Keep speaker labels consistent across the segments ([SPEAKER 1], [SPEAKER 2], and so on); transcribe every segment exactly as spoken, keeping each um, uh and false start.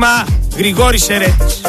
[SPEAKER 1] Μα Γρηγόρης Ερέτης.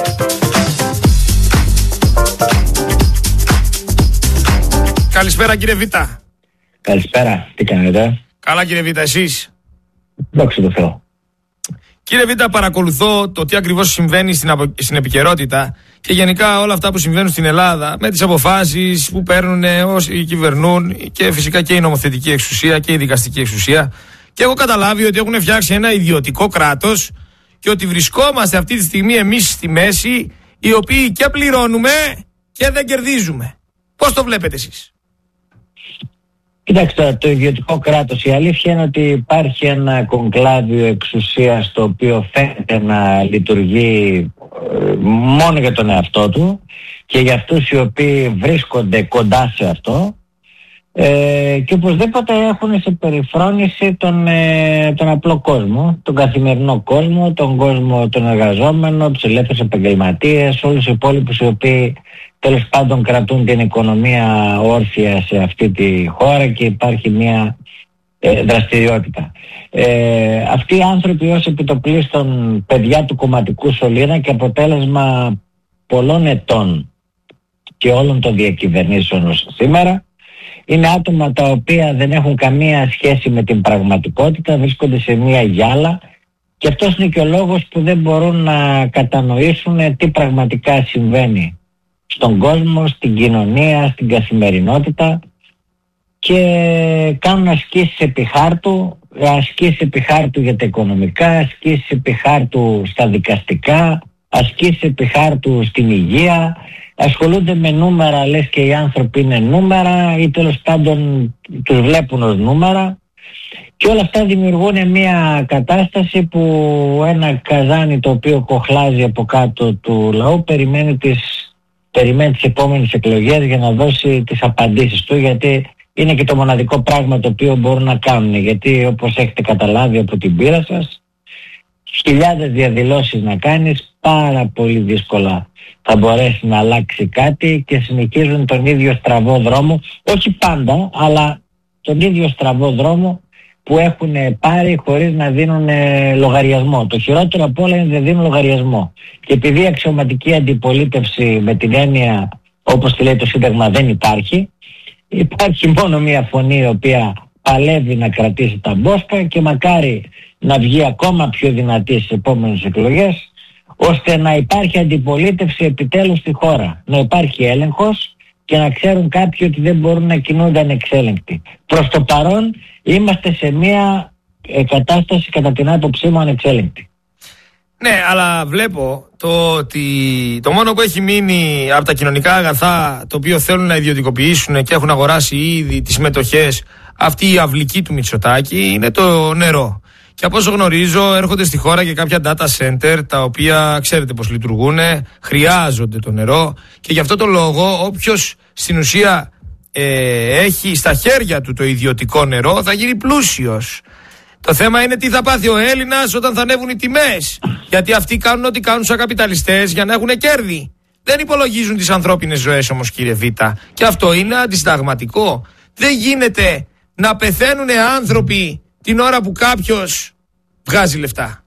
[SPEAKER 1] Καλησπέρα κύριε Βίτα.
[SPEAKER 2] Καλησπέρα, τι κάνετε?
[SPEAKER 1] Καλά κύριε Βίτα, εσείς?
[SPEAKER 2] Δόξα τω Θεώ.
[SPEAKER 1] Κύριε Βίτα, παρακολουθώ το τι ακριβώς συμβαίνει στην, απο... στην επικαιρότητα και γενικά όλα αυτά που συμβαίνουν στην Ελλάδα με τις αποφάσεις που παίρνουν όσοι κυβερνούν και φυσικά και η νομοθετική εξουσία και η δικαστική εξουσία. Και έχω καταλάβει ότι έχουν φτιάξει ένα ιδιωτικό κράτος και ότι βρισκόμαστε αυτή τη στιγμή εμείς στη μέση, οι οποίοι και πληρώνουμε και δεν κερδίζουμε. Πώς το βλέπετε εσείς?
[SPEAKER 2] Κοιτάξτε, το ιδιωτικό κράτος, η αλήθεια είναι ότι υπάρχει ένα κονκλάβιο εξουσίας το οποίο φαίνεται να λειτουργεί ε, μόνο για τον εαυτό του και για αυτούς οι οποίοι βρίσκονται κοντά σε αυτό ε, και οπωσδήποτε έχουν σε περιφρόνηση τον, ε, τον απλό κόσμο, τον καθημερινό κόσμο, τον κόσμο των εργαζόμενων, τους ελεύθερους επαγγελματίες, όλους τους υπόλοιπους οι οποίοι τέλος πάντων κρατούν την οικονομία όρθια σε αυτή τη χώρα και υπάρχει μια ε, δραστηριότητα. Ε, αυτοί οι άνθρωποι ως επιτοπλίστων παιδιά του κομματικού σωλήνα και αποτέλεσμα πολλών ετών και όλων των διακυβερνήσεων ως σήμερα είναι άτομα τα οποία δεν έχουν καμία σχέση με την πραγματικότητα, βρίσκονται σε μια γυάλα και αυτός είναι και ο λόγος που δεν μπορούν να κατανοήσουν τι πραγματικά συμβαίνει στον κόσμο, στην κοινωνία, στην καθημερινότητα και κάνουν ασκήσεις επί χάρτου, ασκήσεις επί χάρτου για τα οικονομικά, ασκήσεις επί χάρτου στα δικαστικά, ασκήσεις επί χάρτου στην υγεία, ασχολούνται με νούμερα, λες και οι άνθρωποι είναι νούμερα ή τέλος πάντων τους βλέπουν ως νούμερα και όλα αυτά δημιουργούν μια κατάσταση που ένα καζάνι το οποίο κοχλάζει από κάτω του λαού περιμένει τις περιμένει τις επόμενες εκλογές για να δώσει τις απαντήσεις του, γιατί είναι και το μοναδικό πράγμα το οποίο μπορούν να κάνουν, γιατί όπως έχετε καταλάβει από την πείρα σας, χιλιάδες διαδηλώσεις να κάνεις, πάρα πολύ δύσκολα θα μπορέσει να αλλάξει κάτι και συνεχίζουν τον ίδιο στραβό δρόμο, όχι πάντα, αλλά τον ίδιο στραβό δρόμο που έχουν πάρει χωρίς να δίνουν ε, λογαριασμό. Το χειρότερο από όλα είναι δεν δίνουν λογαριασμό. Και επειδή η αξιωματική αντιπολίτευση με την έννοια, όπως τη λέει το Σύνταγμα, δεν υπάρχει, υπάρχει μόνο μία φωνή η οποία παλεύει να κρατήσει τα μπόσκα και μακάρι να βγει ακόμα πιο δυνατή στις επόμενες εκλογές, ώστε να υπάρχει αντιπολίτευση επιτέλους στη χώρα. Να υπάρχει έλεγχος και να ξέρουν κάποιοι ότι δεν μπορούν να κινούνται ανεξέλεγκτοι. Προς το παρόν είμαστε σε μια ε, κατάσταση κατά την άποψή μου ανεξέλεγκτη.
[SPEAKER 1] Ναι, αλλά βλέπω το ότι το μόνο που έχει μείνει από τα κοινωνικά αγαθά το οποίο θέλουν να ιδιωτικοποιήσουν και έχουν αγοράσει ήδη τις μετοχές αυτή η αυλική του Μητσοτάκη είναι το νερό. Και από όσο γνωρίζω έρχονται στη χώρα και κάποια data center τα οποία ξέρετε πως λειτουργούν, χρειάζονται το νερό και γι' αυτό το λόγο όποιος στην ουσία ε, έχει στα χέρια του το ιδιωτικό νερό θα γίνει πλούσιος. Το θέμα είναι τι θα πάθει ο Έλληνας όταν θα ανέβουν οι τιμές. Γιατί αυτοί κάνουν ό,τι κάνουν σαν καπιταλιστές για να έχουν κέρδη. Δεν υπολογίζουν τις ανθρώπινες ζωές όμως κύριε Βίτα. Και αυτό είναι αντισυνταγματικό. Δεν γίνεται να πεθαίνουν άνθρωποι την ώρα που κάποιος βγάζει λεφτά.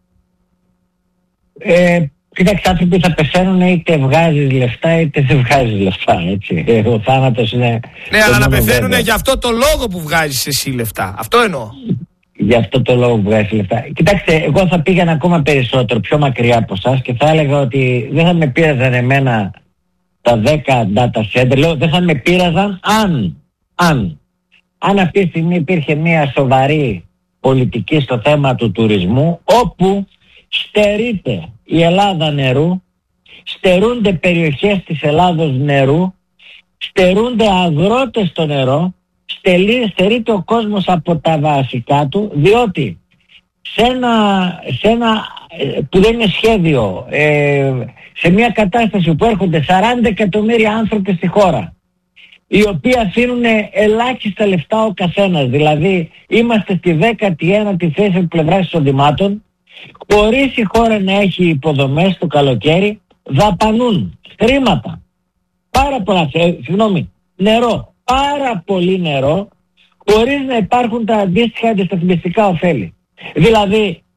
[SPEAKER 2] Ε, κοίταξε, άνθρωποι θα πεθαίνουν είτε βγάζεις λεφτά είτε δεν βγάζεις λεφτά, έτσι. Ο θάνατος είναι...
[SPEAKER 1] Ναι, αλλά να πεθαίνουν για αυτό το λόγο που βγάζεις εσύ λεφτά. Αυτό εννοώ.
[SPEAKER 2] Για αυτό το λόγο που βγάζεις λεφτά. Κοιτάξτε, εγώ θα πήγαινα ακόμα περισσότερο, πιο μακριά από εσάς και θα έλεγα ότι δεν θα με πείραζαν εμένα τα δέκα data center. Λέω, δεν θα με πείραζαν αν, αν, αν αυτή τη στιγμή υπήρχε μια σοβαρή πολιτική στο θέμα του τουρισμού, όπου στερείται η Ελλάδα νερού, στερούνται περιοχές της Ελλάδος νερού, στερούνται αγρότες στο νερό, στερείται ο κόσμος από τα βασικά του, διότι σε ένα, σε ένα που δεν είναι σχέδιο, ε, σε μια κατάσταση που έρχονται σαράντα εκατομμύρια άνθρωποι στη χώρα, οι οποίοι αφήνουν ελάχιστα λεφτά ο καθένας, δηλαδή είμαστε στη δέκατη ένατη θέση από πλευράς εισοδημάτων, χωρίς η χώρα να έχει υποδομές το καλοκαίρι, δαπανούν χρήματα, πάρα πολλά, ε, συγγνώμη, νερό, πάρα πολύ νερό, χωρίς να υπάρχουν τα αντίστοιχα αντισταθμιστικά ωφέλη. Δηλαδή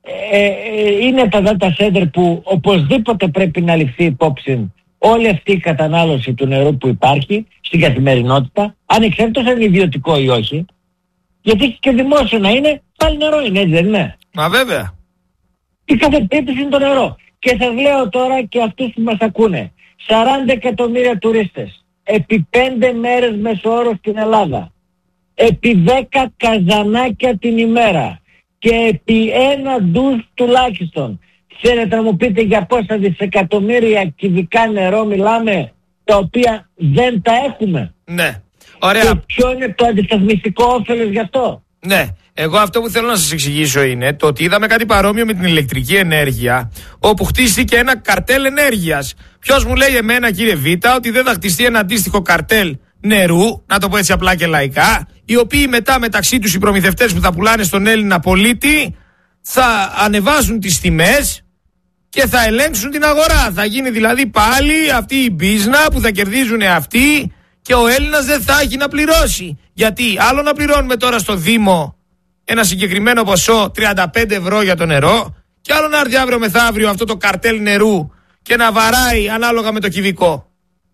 [SPEAKER 2] ε, ε, είναι τα data center που οπωσδήποτε πρέπει να ληφθεί υπόψη όλη αυτή η κατανάλωση του νερού που υπάρχει στην καθημερινότητα, ανεξάρτητος αν είναι ιδιωτικό ή όχι, γιατί και δημόσιο να είναι, πάλι νερό είναι, έτσι δεν είναι?
[SPEAKER 1] Μα βέβαια.
[SPEAKER 2] Η κάθε περίπτωση είναι το νερό. Και σας λέω τώρα και αυτούς που μας ακούνε, σαράντα εκατομμύρια τουρίστες, επί πέντε μέρες μεσόωρο στην Ελλάδα, επί δέκα καζανάκια την ημέρα και επί ένα ντους τουλάχιστον. Θέλετε να μου πείτε για πόσα δισεκατομμύρια κυβικά νερό μιλάμε, τα οποία δεν τα έχουμε?
[SPEAKER 1] Ναι. Ωραία.
[SPEAKER 2] Και ποιο είναι το αντισταθμιστικό όφελος γι' αυτό?
[SPEAKER 1] Ναι. Εγώ αυτό που θέλω να σας εξηγήσω είναι το ότι είδαμε κάτι παρόμοιο με την ηλεκτρική ενέργεια, όπου χτίστηκε ένα καρτέλ ενέργειας. Ποιος μου λέει εμένα, κύριε Β, ότι δεν θα χτιστεί ένα αντίστοιχο καρτέλ νερού, να το πω έτσι απλά και λαϊκά, οι οποίοι μετά μεταξύ τους οι προμηθευτές που θα πουλάνε στον Έλληνα πολίτη θα ανεβάσουν τις τιμές και θα ελέγξουν την αγορά. Θα γίνει δηλαδή πάλι αυτή η μπίζνα που θα κερδίζουν αυτοί και ο Έλληνας δεν θα έχει να πληρώσει. Γιατί άλλο να πληρώνουμε τώρα στο Δήμο ένα συγκεκριμένο ποσό τριάντα πέντε ευρώ για το νερό, και άλλο να έρθει αύριο μεθαύριο αυτό το καρτέλ νερού και να βαράει ανάλογα με το κυβικό.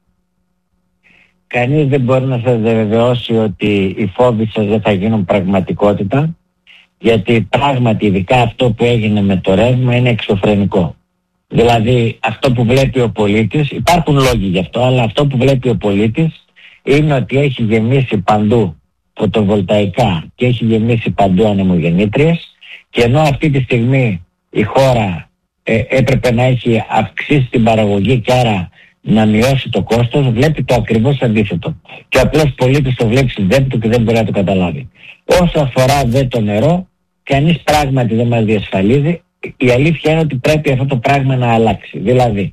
[SPEAKER 2] Κανείς δεν μπορεί να σας βεβαιώσει ότι οι φόβοι σας δεν θα γίνουν πραγματικότητα, γιατί πράγματι ειδικά αυτό που έγινε με το ρεύμα είναι εξωφρενικό. Δηλαδή αυτό που βλέπει ο πολίτης, υπάρχουν λόγοι γι' αυτό, αλλά αυτό που βλέπει ο πολίτης είναι ότι έχει γεμίσει παντού φωτοβολταϊκά και έχει γεμίσει παντού ανεμογεννήτριες, και ενώ αυτή τη στιγμή η χώρα ε, έπρεπε να έχει αυξήσει την παραγωγή και άρα να μειώσει το κόστος, βλέπει το ακριβώς αντίθετο. Και ο απλός πολίτης το βλέπει στην τσέπη του και δεν μπορεί να το καταλάβει. Όσο αφορά δε το νερό, κανείς πράγματι δεν μας διασφαλίζει. Η αλήθεια είναι ότι πρέπει αυτό το πράγμα να αλλάξει. Δηλαδή,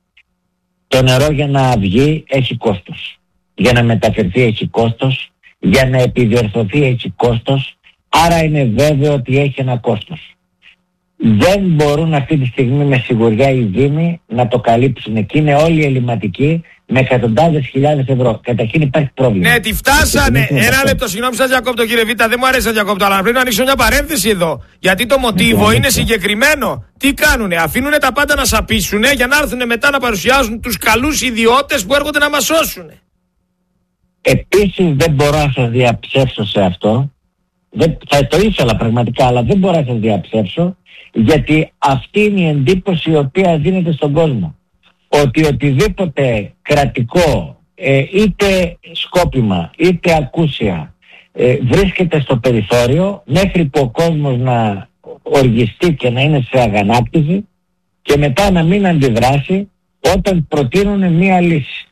[SPEAKER 2] το νερό για να βγει έχει κόστος. Για να μεταφερθεί έχει κόστος. Για να επιδιορθωθεί έχει κόστος. Άρα είναι βέβαιο ότι έχει ένα κόστος. Δεν μπορούν αυτή τη στιγμή με σιγουριά οι Δήμοι να το καλύψουν. Και είναι όλοι ελληματικοί με εκατοντάδες χιλιάδες ευρώ. Καταρχήν υπάρχει πρόβλημα.
[SPEAKER 1] Ναι, τη φτάσανε. Ένα λεπτό, συγγνώμη σας διακόπτω κύριε Β, δεν μου αρέσει να διακόπτω, αλλά πρέπει να ανοίξω μια παρένθεση εδώ. Γιατί το μοτίβο είναι συγκεκριμένο. Τι κάνουνε, αφήνουνε τα πάντα να σαπίσουνε για να έρθουν μετά να παρουσιάζουν τους καλούς ιδιώτες που έρχονται να μας σώσουν.
[SPEAKER 2] Επίσης δεν μπορώ να σας διαψεύσω σε αυτό. Δεν, θα το ήθελα πραγματικά, αλλά δεν μπορώ να σας διαψεύσω, γιατί αυτή είναι η εντύπωση η οποία δίνεται στον κόσμο. Ότι οτιδήποτε κρατικό, ε, είτε σκόπιμα είτε ακούσια, ε, βρίσκεται στο περιθώριο μέχρι που ο κόσμος να οργιστεί και να είναι σε αγανάκτηση και μετά να μην αντιδράσει όταν προτείνουν μία λύση.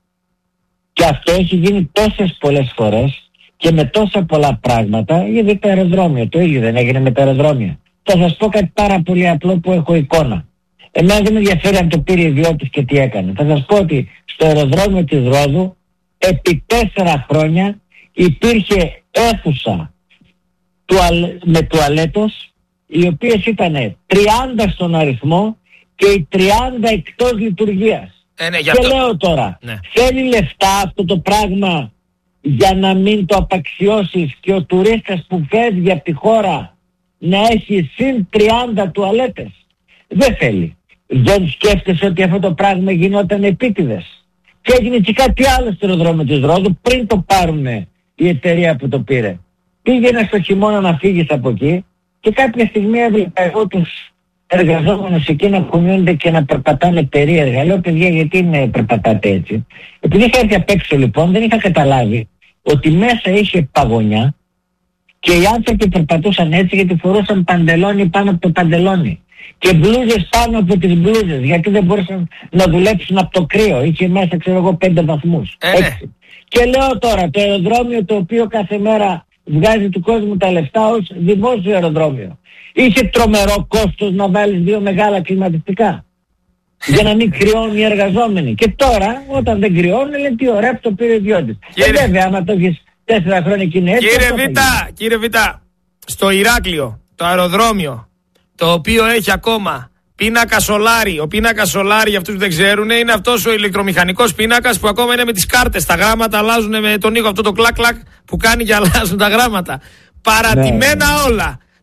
[SPEAKER 2] Και αυτό έχει γίνει τόσες πολλές φορές και με τόσα πολλά πράγματα, γιατί τα αεροδρόμια, το ίδιο δεν έγινε με τα αεροδρόμια. Θα σας πω κάτι πάρα πολύ απλό που έχω εικόνα. Εμένα δεν με ενδιαφέρει αν το πήρε ιδιώτης και τι έκανε. Θα σας πω ότι στο αεροδρόμιο της Ρόδου επί τέσσερα χρόνια υπήρχε αίθουσα τουαλ, με τουαλέτος, οι οποίες ήταν τριάντα στον αριθμό και οι τριάντα εκτός λειτουργίας.
[SPEAKER 1] Ε, ναι,
[SPEAKER 2] και
[SPEAKER 1] αυτό...
[SPEAKER 2] λέω τώρα,
[SPEAKER 1] ναι.
[SPEAKER 2] Θέλει λεφτά αυτό το πράγμα για να μην το απαξιώσεις και ο τουρίστας που φεύγει από τη χώρα να έχει συν τριάντα τουαλέτες? Δεν θέλει. Δεν σκέφτεσαι ότι αυτό το πράγμα γινόταν επίτηδες? Και έγινε και κάτι άλλο στο αεροδρόμιο της Ρόδου πριν το πάρουν η εταιρεία που το πήρε. Πήγαινε στο χειμώνα να φύγεις από εκεί και κάποια στιγμή έβλεπα εγώ τους εργαζόμενους εκεί να κουνιούνται και να περπατάνε περίεργα. Λέω, παιδιά, γιατί είναι περπατάτε έτσι? Επειδή είχα έρθει απ' έξω λοιπόν, δεν είχα καταλάβει ότι μέσα είχε παγωνιά και οι άνθρωποι περπατούσαν έτσι γιατί φορούσαν παντελόνι πάνω από το παντελόνι και μπλούζες πάνω από τις μπλούζες, γιατί δεν μπορούσαν να δουλέψουν από το κρύο. Είχε μέσα, ξέρω εγώ, πέντε βαθμούς.
[SPEAKER 1] Ε,
[SPEAKER 2] έτσι. Και λέω τώρα, το αεροδρόμιο το οποίο κάθε μέρα βγάζει του κόσμου τα λεφτά ως δημόσιο αεροδρόμιο, είχε τρομερό κόστος να βάλεις δύο μεγάλα κλιματιστικά για να μην κρυώνουν οι εργαζόμενοι. Και τώρα, όταν δεν κρυώνουν, λένε τι ωραία που το πήρε ιδιώτης. Και βέβαια, άμα το έχεις τέσσερα χρόνια και είναι έτσι.
[SPEAKER 1] Κύριε Β, κύριε Β, στο Ηράκλειο, το αεροδρόμιο, το οποίο έχει ακόμα πίνακα σολάρι. Ο πίνακα σολάρι, για αυτούς που δεν ξέρουν, είναι αυτός ο ηλεκτρομηχανικός πίνακας που ακόμα είναι με τις κάρτες. Τα γράμματα αλλάζουν με τον ήχο, αυτό το κλακ κλακ που κάνει και αλλάζουν τα γράμματα. Παρατημένα ναι. όλα.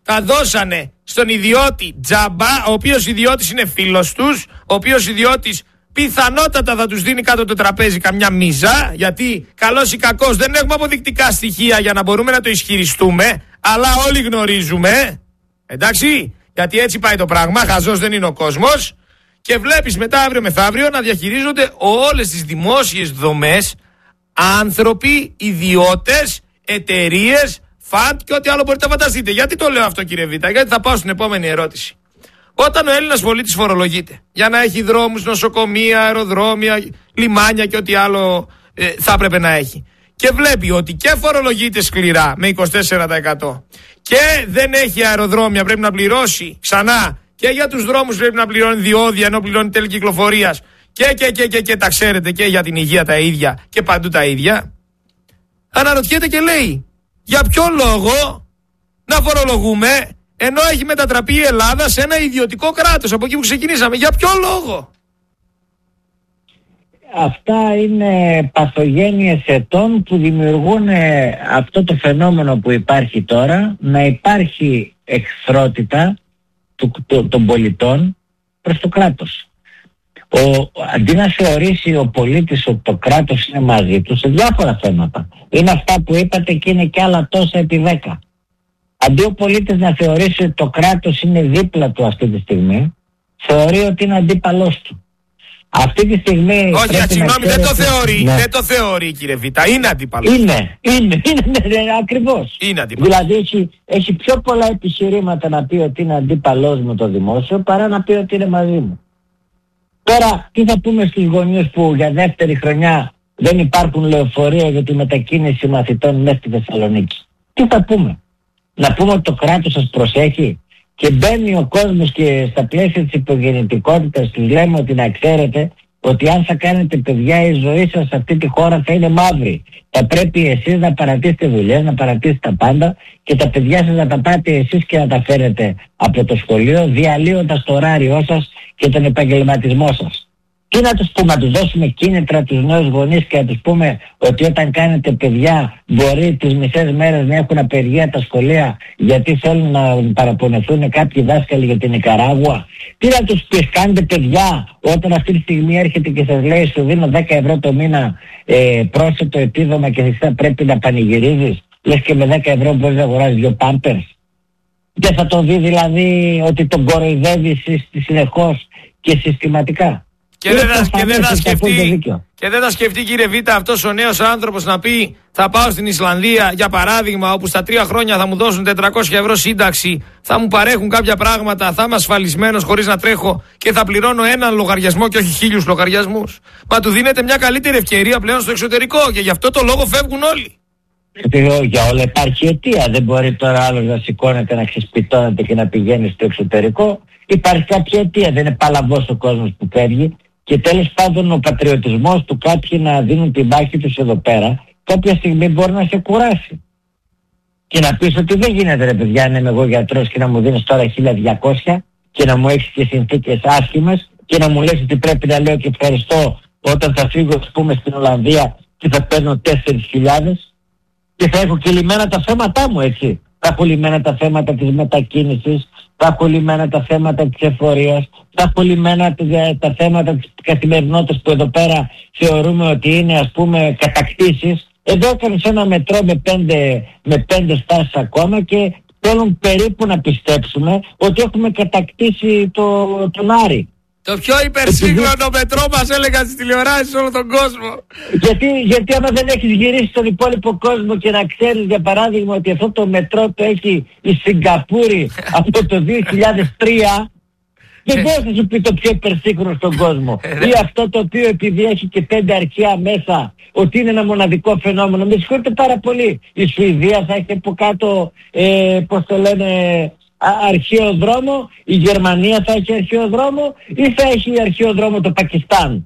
[SPEAKER 1] τα δώσανε στον ιδιώτη τζάμπα, ο οποίος ιδιώτης είναι φίλος τους, ο οποίος ιδιώτης πιθανότατα θα τους δίνει κάτω το τραπέζι καμιά μίζα, γιατί καλός ή κακός δεν έχουμε αποδεικτικά στοιχεία για να μπορούμε να το ισχυριστούμε, αλλά όλοι γνωρίζουμε, εντάξει, γιατί έτσι πάει το πράγμα, χαζός δεν είναι ο κόσμος. Και βλέπεις μετά αύριο μεθαύριο να διαχειρίζονται όλες τις δημόσιες δομές άνθρωποι, ιδιώτες, εταιρείες, φαντ και ό,τι άλλο μπορείτε να φανταστείτε. Γιατί το λέω αυτό, κύριε Βίτα? Γιατί θα πάω στην επόμενη ερώτηση. Όταν ο Έλληνας πολίτης φορολογείται για να έχει δρόμους, νοσοκομεία, αεροδρόμια, λιμάνια και ό,τι άλλο ε, θα έπρεπε να έχει, και βλέπει ότι και φορολογείται σκληρά με είκοσι τέσσερα τοις εκατό και δεν έχει αεροδρόμια, πρέπει να πληρώσει ξανά, και για τους δρόμους πρέπει να πληρώνει διόδια ενώ πληρώνει τέλη κυκλοφορίας, και, και, και, και, και τα ξέρετε, και για την υγεία τα ίδια και παντού τα ίδια, αναρωτιέται και λέει, για ποιο λόγο να φορολογούμε ενώ έχει μετατραπεί η Ελλάδα σε ένα ιδιωτικό κράτος από εκεί που ξεκινήσαμε? Για ποιο λόγο?
[SPEAKER 2] Αυτά είναι παθογένειες ετών που δημιουργούν αυτό το φαινόμενο που υπάρχει τώρα, να υπάρχει εχθρότητα του, του, των πολιτών προς το κράτος. Ο, αντί να θεωρήσει ο πολίτης ότι το κράτος είναι μαζί του σε διάφορα θέματα, είναι αυτά που είπατε και είναι και άλλα τόσα επί δέκα. Αντί ο πολίτης να θεωρήσει ότι το κράτος είναι δίπλα του αυτή τη στιγμή, θεωρεί ότι είναι αντίπαλός του. Αυτή τη στιγμή.
[SPEAKER 1] Όχι, συγγνώμη, δεν το θεωρεί, ναι. δεν το θεωρεί, κύριε Βίτα, είναι αντίπαλος.
[SPEAKER 2] Είναι, είναι, είναι, ναι, ναι, ακριβώς.
[SPEAKER 1] Είναι αντίπαλος.
[SPEAKER 2] Δηλαδή έχει, έχει πιο πολλά επιχειρήματα να πει ότι είναι αντίπαλος με το δημόσιο παρά να πει ότι είναι μαζί μου. Τώρα, τι θα πούμε στους γονείς που για δεύτερη χρονιά δεν υπάρχουν λεωφορεία για τη μετακίνηση μαθητών μέσα στη Θεσσαλονίκη? Τι θα πούμε? Να πούμε ότι το κράτος σας προσέχει? Και μπαίνει ο κόσμος και στα πλαίσια της υπογεννητικότητας τους λέμε ότι να ξέρετε ότι αν θα κάνετε παιδιά, η ζωή σας σε αυτή τη χώρα θα είναι μαύρη. Θα πρέπει εσείς να παρατήσετε δουλειές, να παρατήσετε τα πάντα και τα παιδιά σας να τα πάτε εσείς και να τα φέρετε από το σχολείο, διαλύοντας το ωράριό σας και τον επαγγελματισμό σας. Τι να τους πούμε, να τους δώσουμε κίνητρα τους νέους γονείς και να τους πούμε ότι όταν κάνετε παιδιά μπορεί τις μισές μέρες να έχουν απεργία τα σχολεία γιατί θέλουν να παραπονεθούν κάποιοι δάσκαλοι για την Νικαράγουα? Τι να τους πεις, κάνετε παιδιά όταν αυτή τη στιγμή έρχεται και σας λέει σου δίνω δέκα ευρώ το μήνα ε, πρόσθετο επίδομα και εσύ θα πρέπει να πανηγυρίζεις? Λες και με δέκα ευρώ μπορείς να αγοράσεις δύο πάμπερς? Δεν θα το δει δηλαδή ότι τον κοροϊδεύει συνεχώς και συστηματικά?
[SPEAKER 1] Και δεν, θα, και, δεν θα σκεφτεί, και δεν θα σκεφτεί, κύριε Βίτα, αυτός ο νέος άνθρωπος να πει θα πάω στην Ισλανδία για παράδειγμα, όπου στα τρία χρόνια θα μου δώσουν τετρακόσια ευρώ σύνταξη, θα μου παρέχουν κάποια πράγματα, θα είμαι ασφαλισμένος χωρίς να τρέχω και θα πληρώνω έναν λογαριασμό και όχι χίλιους λογαριασμούς. Μα του δίνεται μια καλύτερη ευκαιρία πλέον στο εξωτερικό και γι' αυτό το λόγο φεύγουν όλοι.
[SPEAKER 2] Για όλα υπάρχει αιτία. Δεν μπορεί τώρα άλλος να σηκώνεται, να ξεσπιτώνεται και να πηγαίνει στο εξωτερικό. Υπάρχει κάποια αιτία. Δεν είναι παλαβός ο κόσμος που φεύγει. Και τέλος πάντων ο πατριωτισμός του κάποιοι να δίνουν την μάχη τους εδώ πέρα κάποια στιγμή μπορεί να σε κουράσει. Και να πεις ότι δεν γίνεται ρε παιδιά να είμαι εγώ γιατρός και να μου δίνεις τώρα χίλια διακόσια και να μου έχεις και συνθήκες άσχημες και να μου λες ότι πρέπει να λέω και ευχαριστώ όταν θα φύγω ας πούμε στην Ολλανδία και θα παίρνω τέσσερις χιλιάδες και θα έχω και λυμμένα τα θέματά μου, έτσι. Θα έχω λυμμένα τα θέματα της μετακίνησης, θα έχω λυμμένα τα θέματα της εφορίας, θα έχω λυμμένα τα θέματα της καθημερινότητας που εδώ πέρα θεωρούμε ότι είναι ας πούμε κατακτήσεις. Εδώ έκανες ένα μετρό με πέντε, με πέντε στάσεις ακόμα και θέλουν περίπου να πιστέψουμε ότι έχουμε κατακτήσει το, τον Άρη.
[SPEAKER 1] Το πιο υπερσύγχρονο μετρό μας έλεγαν στις τηλεοράσεις σε όλο τον κόσμο.
[SPEAKER 2] Γιατί, γιατί άμα δεν έχεις γυρίσει στον υπόλοιπο κόσμο και να ξέρεις για παράδειγμα ότι αυτό το μετρό το έχει η Σιγκαπούρη από το δύο χιλιάδες τρία, δεν μπορεί να σου πει το πιο υπερσύγχρονο στον κόσμο. Ή αυτό το οποίο επειδή έχει και πέντε αρχαία μέσα ότι είναι ένα μοναδικό φαινόμενο. Με συγχωρείτε πάρα πολύ. Η Σουηδία θα έχει από κάτω, ε, πώς το λένε, αρχαίο δρόμο, η Γερμανία θα έχει αρχαίο δρόμο ή θα έχει αρχαίο δρόμο το Πακιστάν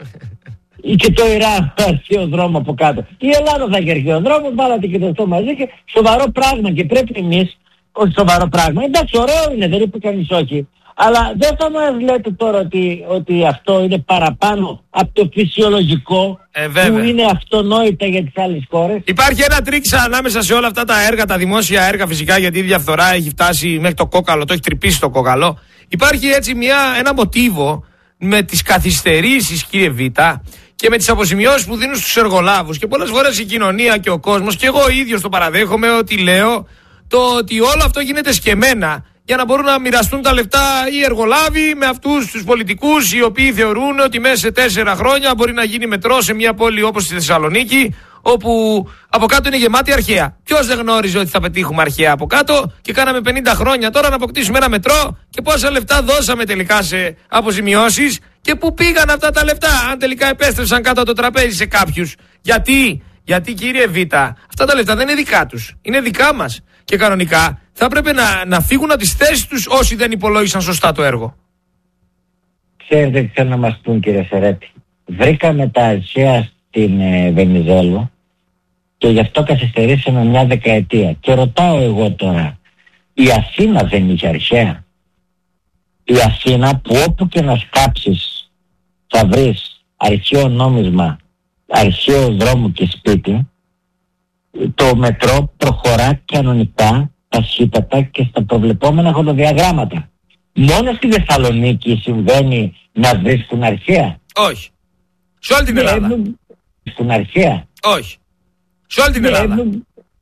[SPEAKER 2] ή και το Ιράν αρχαίο δρόμο από κάτω? Η Ελλάδα θα έχει αρχαίο δρόμο, βάλατε και το αυτό μαζί και σοβαρό πράγμα και πρέπει εμείς, όχι σοβαρό πράγμα, εντάξει ωραίο είναι, δεν είπε κανείς όχι, Αλλά δεν θα μας λέτε τώρα ότι, ότι αυτό είναι παραπάνω από το φυσιολογικό
[SPEAKER 1] ε,
[SPEAKER 2] που είναι αυτονόητα για τις άλλες χώρες.
[SPEAKER 1] Υπάρχει ένα τρίξα ανάμεσα σε όλα αυτά τα έργα, τα δημόσια έργα φυσικά, γιατί η διαφθορά έχει φτάσει μέχρι το κόκαλο, το έχει τρυπήσει το κόκαλο. Υπάρχει έτσι μια, ένα μοτίβο με τις καθυστερήσεις, κύριε Βίτα, και με τις αποζημιώσεις που δίνουν στους εργολάβους. Και πολλές φορές η κοινωνία και ο κόσμος, και εγώ ίδιος το παραδέχομαι, ότι λέω το ότι όλο αυτό γίνεται σκεμμένα για να μπορούν να μοιραστούν τα λεφτά οι εργολάβοι με αυτούς τους πολιτικούς, οι οποίοι θεωρούν ότι μέσα σε τέσσερα χρόνια μπορεί να γίνει μετρό σε μια πόλη όπως τη Θεσσαλονίκη, όπου από κάτω είναι γεμάτη αρχαία. Ποιος δεν γνώριζε ότι θα πετύχουμε αρχαία από κάτω και κάναμε πενήντα χρόνια τώρα να αποκτήσουμε ένα μετρό, και πόσα λεφτά δώσαμε τελικά σε αποζημιώσεις και πού πήγαν αυτά τα λεφτά, αν τελικά επέστρεψαν κάτω από το τραπέζι σε κάποιους. Γιατί, γιατί κύριε Βίτα, αυτά τα λεφτά δεν είναι δικά τους, είναι δικά μας. Και κανονικά θα έπρεπε να, να φύγουν από τις θέσεις τους όσοι δεν υπολόγισαν σωστά το έργο.
[SPEAKER 2] Ξέρετε τι θέλω να μας πούν, κύριε Σερέτη. Βρήκαμε τα αρχαία στην ε, Βενιζέλο και γι' αυτό καθυστερήσαμε μια δεκαετία. Και ρωτάω εγώ τώρα, η Αθήνα δεν είχε αρχαία? Η Αθήνα που όπου και να σκάψεις θα βρεις αρχαίο νόμισμα, αρχαίο δρόμο και σπίτι. Το μετρό προχωρά κανονικά, ταχύτατα και στα προβλεπόμενα χρονοδιαγράμματα. Μόνο στη Θεσσαλονίκη συμβαίνει να βρίσκουν αρχαία?
[SPEAKER 1] Όχι. Σε όλη την Ελλάδα.
[SPEAKER 2] Στην αρχαία.
[SPEAKER 1] Όχι. Σε όλη την Ελλάδα.